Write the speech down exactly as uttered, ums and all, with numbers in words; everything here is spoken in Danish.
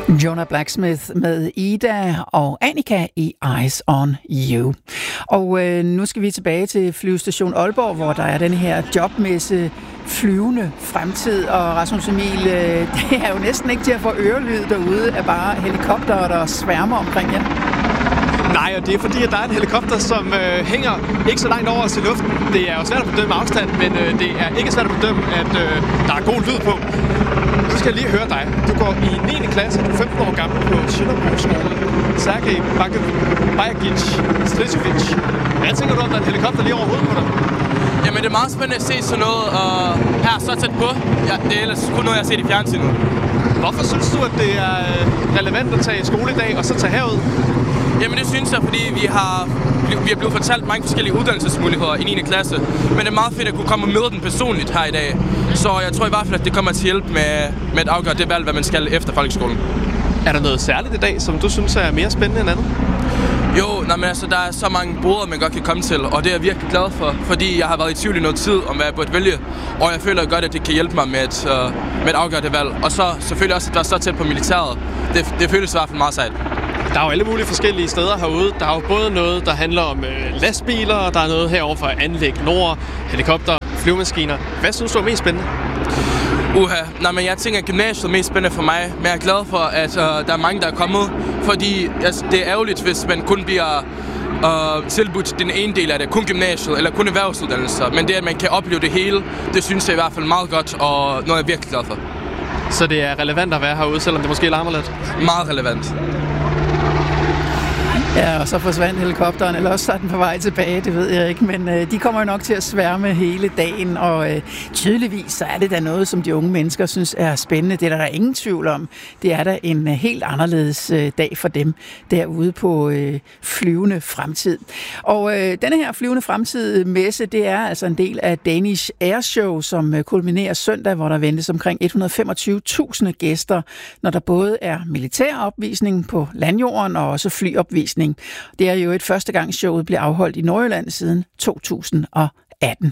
Jonah Blacksmith med Ida og Annika i Eyes on You. Og øh, nu skal vi tilbage til Flyvestation Aalborg, hvor der er den her jobmesse Flyvende Fremtid. Og Rasmus Emil, øh, det er jo næsten ikke til at få ørelyd derude af bare helikoptere, der sværmer omkring jer. Nej, og det er fordi, at der er en helikopter, som øh, hænger ikke så langt over os i luften. Det er jo svært at bedømme afstand, men øh, det er ikke svært at bedømme, at øh, der er god lyd på. Nu skal jeg lige høre dig. Du går i niende klasse, du er femten år gammel på Sønderborgskolen. Sergej Bajagic Strisovic. Hvad tænker du om, der er en helikopter lige over hovedet på dig? Jamen, det er meget spændende at se sådan noget, og her så tæt på. Ja, det er ellers kun noget, jeg har set i fjernsynet. Hvorfor synes du, at det er relevant at tage i skole i dag og så tage herud? Jamen, det synes jeg, fordi vi har, vi har blevet fortalt mange forskellige uddannelsesmuligheder i niende klasse. Men det er meget fedt at kunne komme og møde den personligt her i dag. Så jeg tror i hvert fald, at det kommer til hjælp med, med at afgøre det valg, hvad man skal efter folkeskolen. Er der noget særligt i dag, som du synes er mere spændende end andet? Jo, nej, men altså, der er så mange boder, man godt kan komme til, og det er jeg virkelig glad for, fordi jeg har været i tvivl i noget tid om, hvad jeg burde vælge, og jeg føler godt, at det kan hjælpe mig med at, uh, med at afgøre det valg. Og så selvfølgelig også, at være så tæt på militæret. Det, det føles i hvert fald meget sejt. Der er jo alle mulige forskellige steder herude. Der er jo både noget, der handler om øh, lastbiler, og der er noget herovre for anlæg nord, helikopter, flyvemaskiner. Hvad synes du er mest spændende? Uha, nej, men jeg tænker, at gymnasiet er mest spændende for mig, men jeg er glad for, at uh, der er mange, der er kommet, fordi altså, det er ærgerligt, hvis man kun bliver uh, tilbudt den ene del af det, kun gymnasiet eller kun erhvervsuddannelser, men det, at man kan opleve det hele, det synes jeg i hvert fald meget godt, og noget, jeg er virkelig glad for. Så det er relevant at være herude, selvom det måske larmer lidt? Meget relevant. Ja, og så forsvandt helikopteren, eller også så er den på vej tilbage, det ved jeg ikke, men øh, de kommer jo nok til at sværme hele dagen, og øh, tydeligvis så er det da noget, som de unge mennesker synes er spændende. Det er der, der er ingen tvivl om. Det er da en øh, helt anderledes øh, dag for dem derude på øh, Flyvende Fremtid. Og øh, denne her Flyvende Fremtid-messe, det er altså en del af Danish Airshow, som øh, kulminerer søndag, hvor der ventes omkring et hundrede og femogtyve tusind gæster, når der både er militæropvisning på landjorden og også flyopvisning. Det er jo et første gang showet bliver afholdt i Nordjylland siden to tusind og atten.